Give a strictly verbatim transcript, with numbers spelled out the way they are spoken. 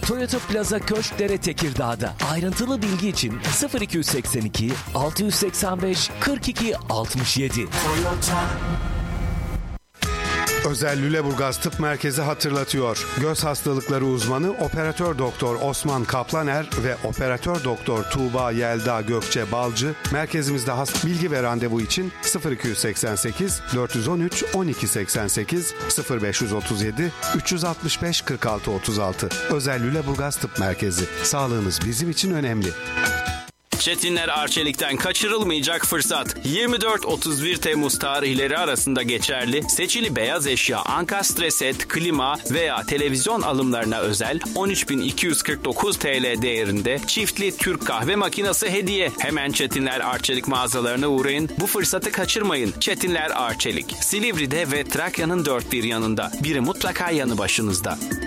Toyota Plaza Köşkdere Tekirdağ'da. Ayrıntılı bilgi için sıfır iki seksen iki altı seksen beş kırk iki altmış yedi. Toyota. Özel Lüleburgaz Tıp Merkezi hatırlatıyor. Göz hastalıkları uzmanı Operatör Doktor Osman Kaplaner ve Operatör Doktor Tuğba Yelda Gökçe Balcı merkezimizde hast bilgi ve randevu için sıfır iki seksen sekiz dört on üç on iki seksen sekiz sıfır beş otuz yedi üç altı beş kırk altı otuz altı. Özel Lüleburgaz Tıp Merkezi. Sağlığınız bizim için önemli. Çetinler Arçelik'ten kaçırılmayacak fırsat. yirmi dört otuz bir Temmuz tarihleri arasında geçerli. Seçili beyaz eşya, ankastre set, klima veya televizyon alımlarına özel on üç bin iki yüz kırk dokuz TL değerinde çiftli Türk kahve makinesi hediye. Hemen Çetinler Arçelik mağazalarına uğrayın. Bu fırsatı kaçırmayın. Çetinler Arçelik. Silivri'de ve Trakya'nın dört bir yanında. Biri mutlaka yanı başınızda.